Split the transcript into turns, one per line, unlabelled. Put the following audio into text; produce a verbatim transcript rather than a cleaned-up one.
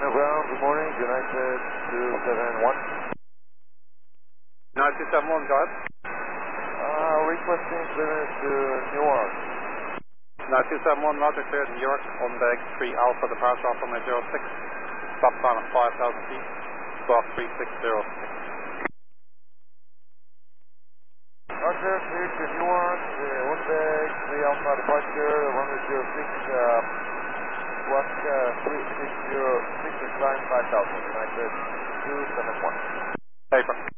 China Ground, good morning, United two seven one.
United two seven one, go ahead.
Uh, requesting clearance to Newark.
United two seven one, Roger, cleared New York on deck three Alpha, departure off runway zero six, stop time at five thousand feet, squawk three six zero six.
Roger, cleared to Newark, uh, one deck three Alpha departure, runway zero six, uh, squawk uh, three six zero six and climb five thousand, United two seven one.
Paper.